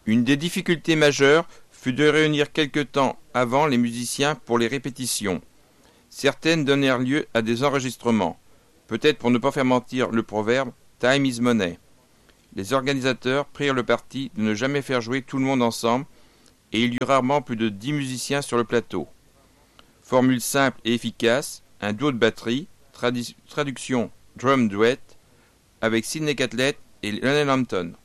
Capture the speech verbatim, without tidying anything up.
Une des difficultés majeures fut de réunir quelque temps avant les musiciens pour les répétitions. Certaines donnèrent lieu à des enregistrements, peut-être pour ne pas faire mentir le proverbe « time is money ». Les organisateurs prirent le parti de ne jamais faire jouer tout le monde ensemble, et il y eut rarement plus de dix musiciens sur le plateau. Formule simple et efficace, un duo de batterie, tradu- traduction drum duet, avec Sidney Catlett et Lionel Hampton.